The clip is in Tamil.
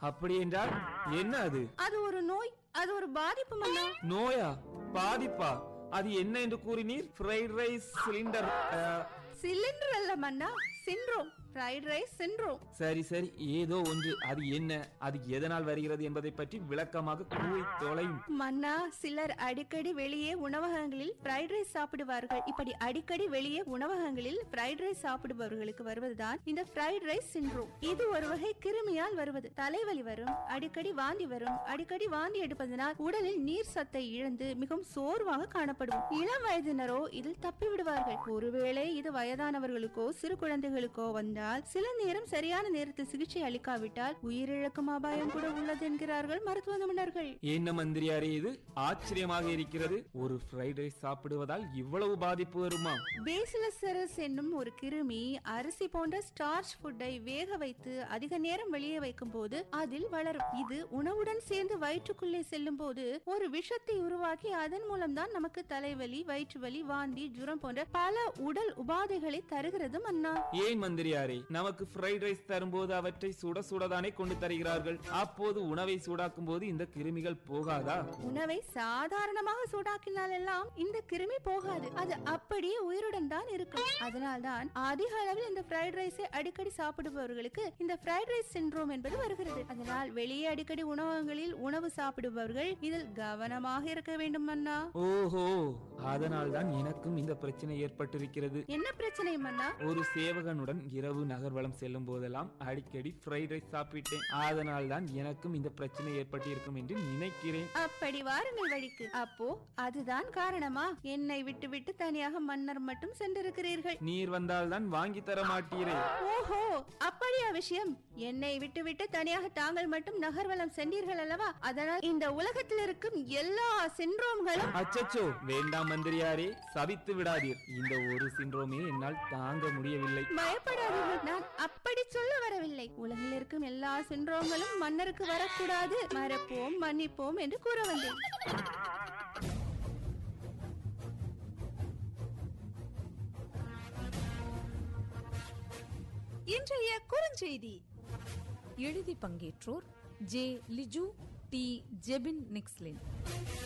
அப்படி என்றால் என்ன அது? அது ஒரு நோய், அது ஒரு பாதிப்பு மன்னா. நோயா? பாதிப்பா? அது என்ன என்று கூறினீர்? Fried rice cylinder. சிலிண்டர் அல்ல மன்னா, சிண்ட்ரோம். Fried rice syndrome. சரி சரி, ஏதோ ஒன்று. அது என்ன? அது எதனால் வருகிறது என்பதை பற்றி விளக்கமாக கூறி தொலையும் மன்னா. சிலர் அடிக்கடி வெளியே உணவகங்களில் ஃப்ரைட் ரைஸ் சாப்பிடுவார்கள். இப்படி அடிக்கடி வெளியே உணவகங்களில் ஃப்ரைட் ரைஸ் சாப்பிடுபவர்களுக்கு வருவதுதான் இந்த ஃப்ரைட் ரைஸ் சிண்ட்ரோம். இது ஒரு வகை கிருமியால் வருவது. தலைவலி வரும், அடிக்கடி வாந்தி வரும். அடிக்கடி வாந்தி எடுப்பதனால் உடலில் நீர் சத்தை இழந்து மிகவும் சோர்வாக காணப்படும். இளம் வயதினரோ இதில் தப்பி விடுவார்கள். ஒருவேளை இது வயதானவர்களுக்கோ சிறு குழந்தைகளுக்கோ வந்தால் சில நேரம் சரியான நேரத்தில் சிகிச்சை அளிக்காவிட்டால் உயிரிழக்கும் அபாயம் கூட உள்ளது என்கிறார்கள் மருத்துவ நிபுணர்கள். என்ன மந்திரியாரே, இது ஆச்சரியமாக இருக்கிறது. ஒரு ஃப்ரைட் ரைஸ் சாப்பிடுவதால் இவ்வளவு பாதிப்பு வருமா? பேசிலஸ் என்னும் ஒரு கிருமி அரிசி போன்ற ஸ்டார்ச் ஃபுட்டை வேக வைத்து அதிக நேரம் வெளியே வைக்கும் போது அதில் வளரும். இது உணவுடன் சேர்ந்து வயிற்றுக்குள்ளே செல்லும் போது ஒரு விஷத்தை உருவாக்கி அதன் மூலம் தான் நமக்கு தலைவலி, வயிற்று வலி, வாந்தி, ஜுரம் போன்ற பல உடல் உபாதைகளை தருகிறது மன்னா. ஏன் மந்திரியாரே, நமக்கு ஃப்ரைட் ரைஸ் தரும்போது அவற்றை சுட சுடதானே கொண்டு தருகிறார்கள். அப்போது உணவை சூடாக்கும் போது இந்த கிருமிகள் போகாதா? உணவை சாதாரணமாக சூடாக்கினால் எல்லாம் இந்த கிருமி போகாது. அது அப்படியே உயிருடன் தான் இருக்கும். அதனால்தான் அதிக அளவில் இந்த ஃப்ரைட் ரைஸை அடிக்கடி சாப்பிடுபவர்களுக்கு இந்த ஃப்ரைட் ரைஸ் சிண்ட்ரோம் என்பது வருகிறது. அதனால் வெளியே அடிக்கடி உணவகங்களில் உணவு சாப்பிடுபவர்கள் இதில் கவனமாக இருக்க வேண்டும் மன்னா. ஓஹோ, அதனால் தான் எனக்கும் இந்த பிரச்சனை ஏற்பட்டிருக்கிறது. என்ன பிரச்சனை மன்னா? ஒரு சேவகனுடன் இரவு நகர்வலம் செல்லும் போதெல்லாம் அடிக்கடி ஃப்ரைட் ரைஸ் சாப்பிட்டேன். அதனால் தான் எனக்கும் இந்த பிரச்சனை ஏற்பட்டு இருக்கும் என்று நினைக்கிறேன். அப்படி வாருங்கள் வழிக்கு. அப்போ அதுதான் காரணமா? என்னை விட்டு விட்டு தனியாக மன்னர் மட்டும் சென்றிருக்கிறீர்கள். நீர் வந்தால் தான் வாங்கி தர மாட்டீரே. ஓஹோ, அப்படியா விஷயம்? என்னை விட்டு விட்டு தனியாக தாங்கள் மட்டும் நகர்வலம் சென்றீர்கள் அல்லவா? அதனால் இந்த உலகத்தில் இருக்கும் எல்லா சிண்ட்ரோம்களும். அச்சச்சோ, வேண்டாம் மந்திரியாரே, சபித்து விடாதீர். இந்த ஒரு சிண்ட்ரோமே என்னால் தாங்க முடியவில்லை. பயப்படாதீர்கள், நான் அப்படி சொல்ல வரவில்லை. உலகில் இருக்கும் எல்லா சிண்ட்ரோம்களும் மன்னருக்கு வரக்கூடாது, மறப்போம் மன்னிப்போம் என்று கூற வந்தேன். இன்றைய குறுஞ்செய்தி எழுதி பங்கேற்றோர் ஜே லிஜு, டி ஜெபின் நிக்ஸ்லின்.